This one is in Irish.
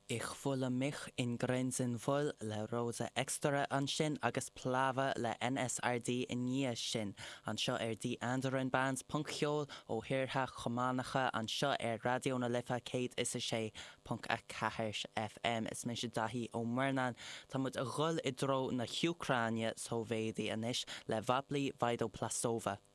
Ich fulla mich in grenzen full le rosa extra an sin agus plava le NSRD in nia sin an seo di Andaran bands punkheol ó hirtha chomanacha an seo radio na lifa Kate is a sé punk a cahers FM is mis dahi ó Murnan tá mud a ghull I dro na Ucrania so védi anis le vapli Vido Plasova.